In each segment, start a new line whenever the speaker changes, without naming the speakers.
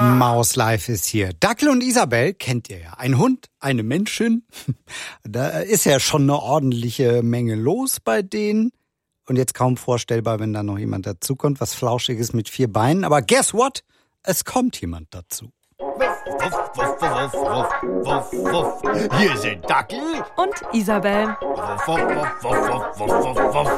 Maus Live ist hier. Dackel und Isabel kennt ihr ja. Ein Hund, eine Menschin. Da ist ja schon eine ordentliche Menge los bei denen. Und jetzt kaum vorstellbar, wenn da noch jemand dazukommt. Was Flauschiges mit 4 Beinen. Aber guess what? Es kommt jemand dazu.
Wuff, wuff, wuff, wuff, wuff, wuff. Hier sind Dackel
und Isabel.
Wuff, wuff, wuff, wuff, wuff, wuff, wuff.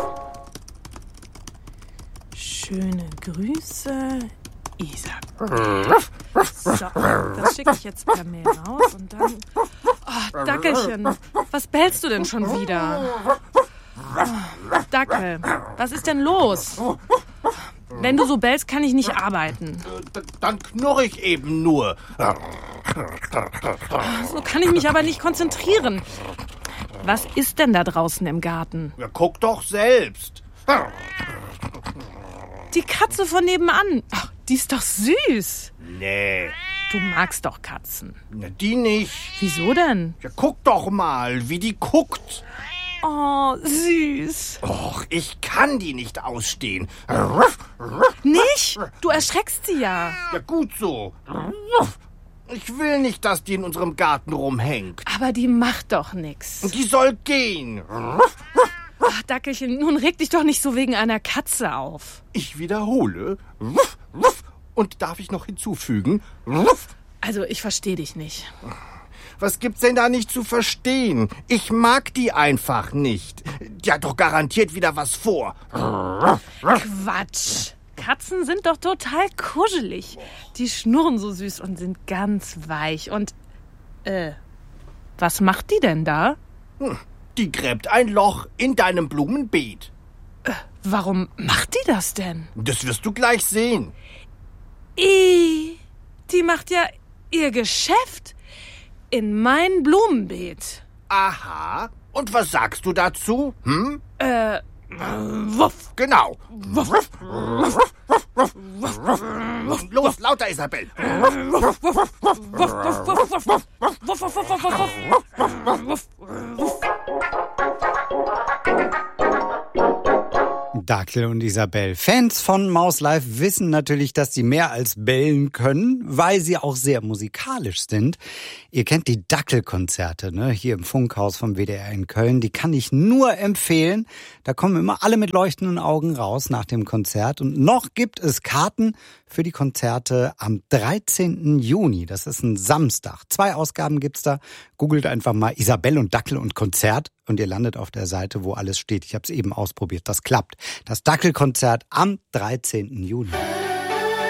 Schöne Grüße, Isabel. So, das schicke ich jetzt per Mail raus und dann... Oh, Dackelchen, was bellst du denn schon wieder? Oh, Dackel, was ist denn los? Wenn du so bellst, kann ich nicht arbeiten.
Dann knurre ich eben nur.
So kann ich mich aber nicht konzentrieren. Was ist denn da draußen im Garten?
Ja, guck doch selbst.
Die Katze von nebenan. Ach, die ist doch süß.
Nee.
Du magst doch Katzen.
Na, die nicht.
Wieso denn?
Ja, guck doch mal, wie die guckt.
Oh, süß.
Och, ich kann die nicht ausstehen.
Nicht? Du erschreckst sie ja.
Ja, gut so. Ich will nicht, dass die in unserem Garten rumhängt.
Aber die macht doch nix.
Die soll gehen.
Ach, Dackelchen, nun reg dich doch nicht so wegen einer Katze auf.
Ich wiederhole. Und darf ich noch hinzufügen?
Also, ich verstehe dich nicht.
Was gibt's denn da nicht zu verstehen? Ich mag die einfach nicht. Die hat doch garantiert wieder was vor.
Quatsch. Katzen sind doch total kuschelig. Die schnurren so süß und sind ganz weich. Und, was macht die denn da?
Die gräbt ein Loch in deinem Blumenbeet.
Warum macht die das denn?
Das wirst du gleich sehen.
Die macht ja ihr Geschäft in mein Blumenbeet.
Aha. Und was sagst du dazu?
Wuff.
Genau.
Wuff.
Los, lauter, Isabel.
Wuff, wuff, wuff, wuff, wuff, wuff, wuff, wuff, wuff, wuff, wuff, wuff.
Dackel und Isabel. Fans von Maus Live wissen natürlich, dass sie mehr als bellen können, weil sie auch sehr musikalisch sind. Ihr kennt die Dackelkonzerte, ne? Hier im Funkhaus vom WDR in Köln. Die kann ich nur empfehlen. Da kommen immer alle mit leuchtenden Augen raus nach dem Konzert. Und noch gibt es Karten für die Konzerte am 13. Juni. Das ist ein Samstag. 2 Ausgaben gibt's da. Googelt einfach mal Isabel und Dackel und Konzert und ihr landet auf der Seite, wo alles steht. Ich habe es eben ausprobiert. Das klappt. Das Dackelkonzert am 13. Juni.